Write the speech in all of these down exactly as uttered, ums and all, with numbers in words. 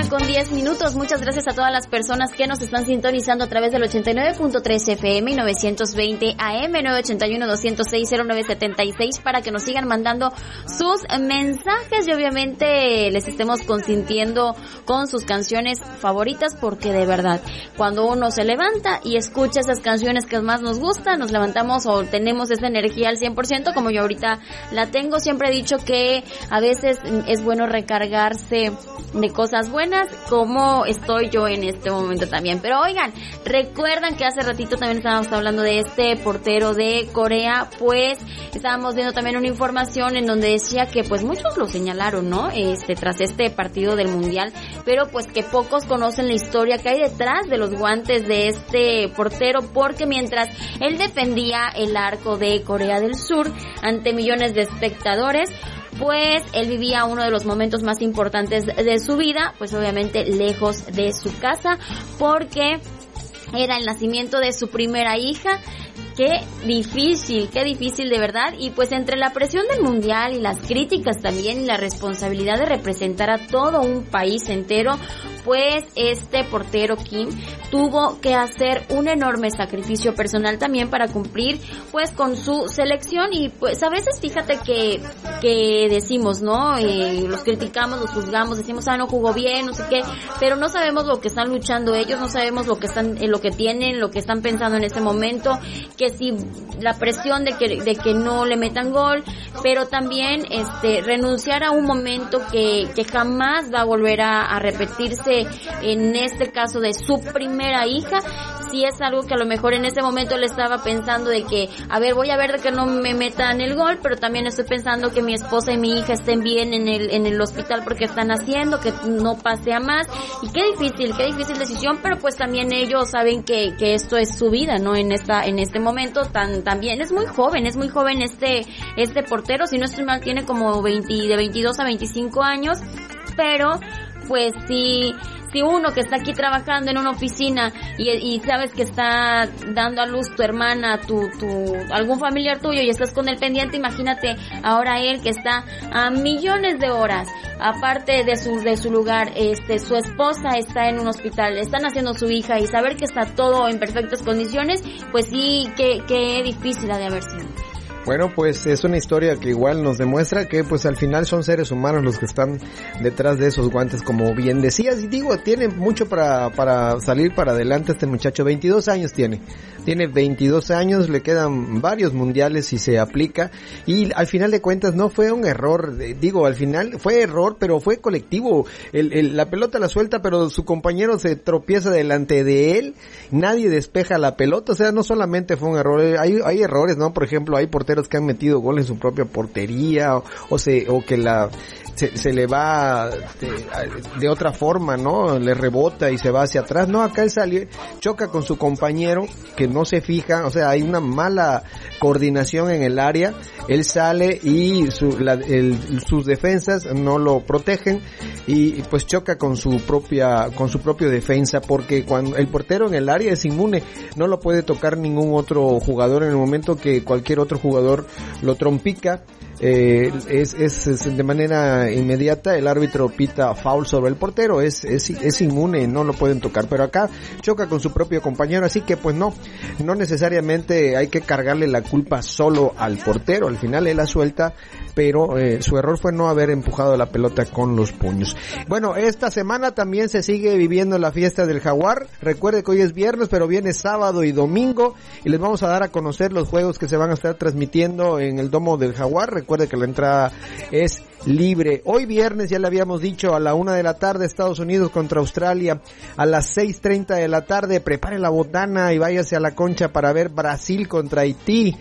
mañana con diez minutos. Muchas gracias a todas las personas que nos están sintonizando a través del ochenta y nueve punto tres F M y novecientos veinte A M, nueve ochenta y uno, doscientos seis, cero nueve setenta y seis, para que nos sigan mandando sus mensajes y obviamente les estemos consintiendo con sus canciones favoritas, porque de verdad, cuando uno se levanta y escucha esas canciones que más nos gustan, nos levantamos o tenemos esa energía al cien por ciento, como yo ahorita la tengo. Siempre he dicho que a veces es bueno recargarse de cosas buenas, como estoy yo en este momento también. Pero oigan, recuerdan que hace ratito también estábamos hablando de este portero de Corea, pues estábamos viendo también una información en donde decía que pues muchos lo señalaron, ¿no? Este, tras este partido del Mundial, pero pues que pocos conocen la historia que hay detrás de los guantes de este portero, porque mientras él defendía el arco de Corea del Sur ante millones de espectadores, pues él vivía uno de los momentos más importantes de su vida, pues obviamente lejos de su casa, porque era el nacimiento de su primera hija. Qué difícil, qué difícil de verdad. Y pues entre la presión del mundial y las críticas también, y la responsabilidad de representar a todo un país entero, pues este portero Kim tuvo que hacer un enorme sacrificio personal también para cumplir pues con su selección. Y pues a veces fíjate que que decimos, ¿no? Eh, los criticamos, los juzgamos, decimos, ah, no jugó bien, no sé qué, pero no sabemos lo que están luchando ellos, no sabemos lo que están, eh, lo que tienen, lo que están pensando en este momento, que si la presión de que de que no le metan gol, pero también este renunciar a un momento que que jamás va a volver a, a repetirse, en este caso de su primera hija. Si es algo que a lo mejor en ese momento le estaba pensando de que, a ver, voy a ver de que no me metan el gol, pero también estoy pensando que mi esposa y mi hija estén bien en el en el hospital porque están haciendo que no pase a más. Y qué difícil, qué difícil decisión, pero pues también ellos saben que que esto es su vida, ¿no? En esta en este momento tan también es muy joven, es muy joven este este portero, si no estoy mal tiene como veinte, de veintidós a veinticinco años, pero pues sí, si uno que está aquí trabajando en una oficina y, y sabes que está dando a luz tu hermana, tu, tu, algún familiar tuyo y estás con el pendiente, imagínate ahora él que está a millones de horas, aparte de su, de su lugar, este, su esposa está en un hospital, están haciendo su hija y saber que está todo en perfectas condiciones, pues sí, qué, qué difícil ha de haber sido. Bueno, pues es una historia que igual nos demuestra que pues al final son seres humanos los que están detrás de esos guantes, como bien decías, y digo, tiene mucho para para salir para adelante este muchacho, veintidós años tiene, tiene veintidós años, le quedan varios mundiales si se aplica, y al final de cuentas no fue un error, digo, al final fue error, pero fue colectivo, el, el, la pelota la suelta, pero su compañero se tropieza delante de él, nadie despeja la pelota, o sea, no solamente fue un error, hay, hay errores, ¿no? Por ejemplo, hay porteros que han metido gol en su propia portería, o, o se o que la se, se le va de, de otra forma, ¿no? Le rebota y se va hacia atrás. No, acá él salió, choca con su compañero que no se fija, o sea, hay una mala coordinación en el área. Él sale y su, la, el, sus defensas no lo protegen y pues choca con su propia con su propio defensa, porque cuando el portero en el área es inmune, no lo puede tocar ningún otro jugador. En el momento que cualquier otro jugador lo trompica, eh, es, es, es de manera inmediata el árbitro pita foul sobre el portero, es, es, es inmune, no lo pueden tocar, pero acá choca con su propio compañero, así que pues no, no necesariamente hay que cargarle la culpa solo al portero, al final él la suelta, pero eh, su error fue no haber empujado la pelota con los puños. Bueno, esta semana también se sigue viviendo la fiesta del Jaguar. Recuerde que hoy es viernes, pero viene sábado y domingo, y les vamos a dar a conocer los juegos que se van a estar transmitiendo en el domo del Jaguar. Recuerde que la entrada es libre. Hoy viernes, ya le habíamos dicho, a la una de la tarde Estados Unidos contra Australia, a las seis treinta de la tarde prepare la botana y váyase a la concha para ver Brasil contra Haití.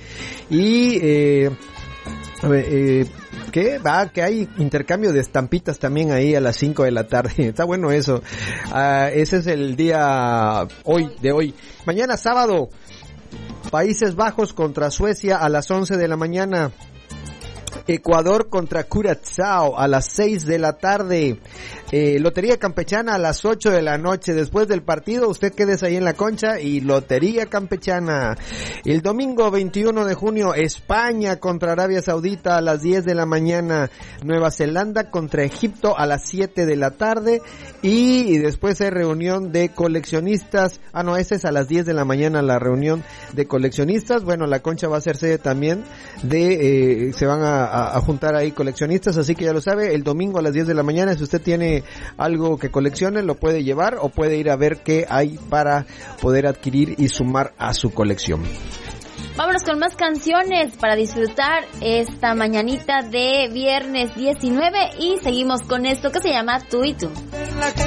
Y eh Eh, ¿qué? Va, que hay intercambio de estampitas también ahí a las cinco de la tarde. Está bueno eso. Uh, ese es el día hoy, de hoy. Mañana sábado, Países Bajos contra Suecia a las once de la mañana. Ecuador contra Curazao a las seis de la tarde. Eh, Lotería Campechana a las ocho de la noche. Después del partido, usted quédese ahí en la concha y Lotería Campechana. El domingo veintiuno de junio, España contra Arabia Saudita a las diez de la mañana. Nueva Zelanda contra Egipto a las siete de la tarde. Y después hay reunión de coleccionistas. Ah, no, esa es a las diez de la mañana la reunión de coleccionistas. Bueno, la concha va a ser sede también de, eh, se van a, a, a juntar ahí coleccionistas, así que ya lo sabe, el domingo a las diez de la mañana, si usted tiene algo que coleccione, lo puede llevar o puede ir a ver qué hay para poder adquirir y sumar a su colección. Vámonos con más canciones para disfrutar esta mañanita de viernes diecinueve y seguimos con esto que se llama Tú y Tú.